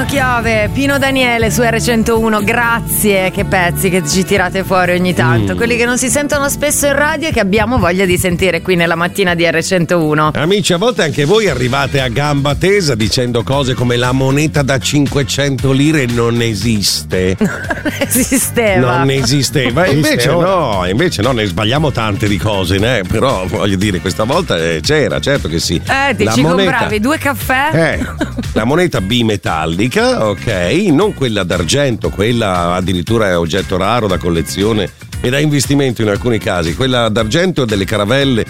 Chiave, Pino Daniele su R101, grazie, che pezzi che ci tirate fuori ogni tanto, quelli che non si sentono spesso in radio e che abbiamo voglia di sentire qui nella mattina di R101. Amici, a volte anche voi arrivate a gamba tesa dicendo cose come la moneta da 500 lire non esiste. Non esisteva. Invece no, ne sbagliamo tante di cose, né? Però voglio dire, questa volta c'era, certo che sì. Ti compravi 2 caffè? La moneta bimetallica, ok, non quella d'argento, quella addirittura è oggetto raro da collezione e da investimento in alcuni casi. Quella d'argento delle caravelle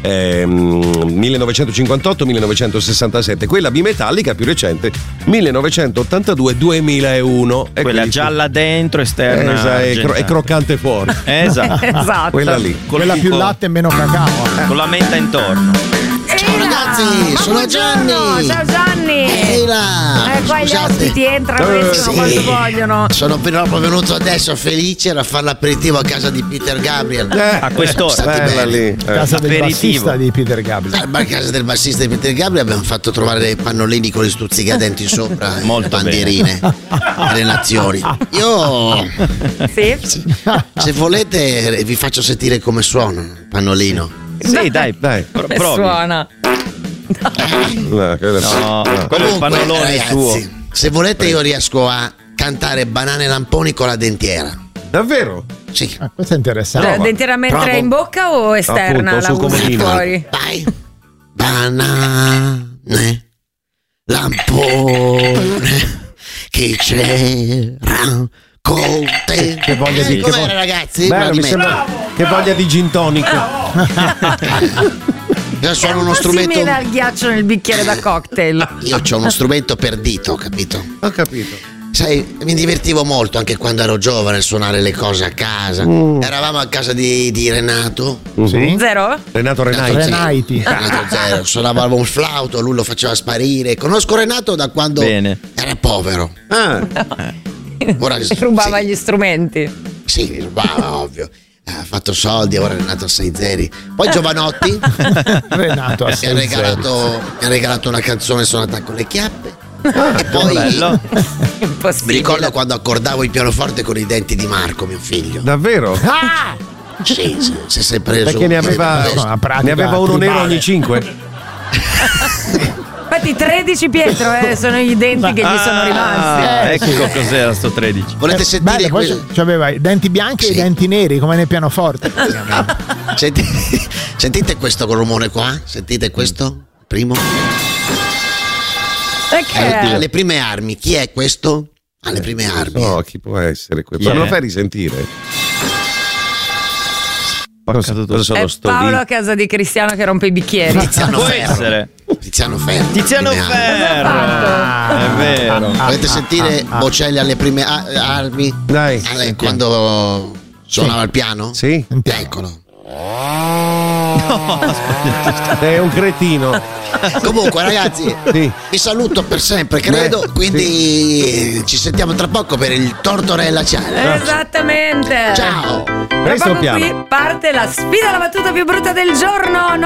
1958-1967, quella bimetallica più recente 1982-2001. Quella gialla dentro, esterna e croccante fuori. Esatto. Quella lì. Quella più latte e meno cacao. Con la menta intorno. Ciao ragazzi, sono Gianni. Ciao Gianni. Qua gli ospiti entrano e escono quando vogliono. Sono proprio venuto adesso felice a fare l'aperitivo a casa di Peter Gabriel. A quest'ora lì. Casa del bassista di Peter Gabriel. A casa del bassista di Peter Gabriel abbiamo fatto trovare dei pannolini con gli stuzzicadenti sopra. Molto bandierine delle nazioni. Io se volete vi faccio sentire come suona il pannolino. Sì, dai. Provi. Suona. No, quello è il pannolone, ragazzi, tuo. Se volete io riesco a cantare Banane Lamponi con la dentiera. Davvero? Sì. Questo è interessante. Dentiera mentre in bocca o esterna? Appunto, la usi fuori? Vai. Banane Lampone che c'era con te. Che voglia di ragazzi? Bello, mi sembra che voglia di gin tonic. Io sono uno strumento. Simile al ghiaccio nel bicchiere da cocktail. Io ho uno strumento per dito, capito? Ho capito. Sai, mi divertivo molto anche quando ero giovane a suonare le cose a casa. Eravamo a casa di Renato. Sì? Zero? Renato Renaiti. Renato Zero. Suonavamo un flauto, lui lo faceva sparire. Conosco Renato da quando era povero. Ora, rubava gli strumenti. Sì, rubava, ovvio. Ha fatto soldi, ora è Renato a 6 zeri. Poi Giovanotti Renato a 6 mi ha regalato una canzone suonata con le chiappe. E poi mi ricordo quando accordavo il pianoforte con i denti di Marco, mio figlio. Davvero? Sì, si è sempre preso. Perché ne aveva uno nero ogni 5. Infatti 13 Pietro sono i denti che gli sono rimasti. Ecco cos'era sto 13. Volete sentire poi c'aveva i denti bianchi e i denti neri come nel pianoforte. Sentite questo rumore qua? Sentite questo? Primo. Alle prime armi. Chi è questo? Alle prime armi. No, chi può essere questo? Me lo fai risentire? Cosa sono è Paolo a casa di Cristiano che rompe i bicchieri. Tiziano Ferro. Tiziano Ferro. È vero. Volete sentire Bocelli alle prime armi? Dai. Quando suonava il piano? Sì. Eccolo. No, è un cretino. Comunque ragazzi, vi saluto per sempre, credo. Quindi ci sentiamo tra poco per il Tortorella Challenge. Esattamente. Ciao. Qui parte la sfida alla battuta più brutta del giorno.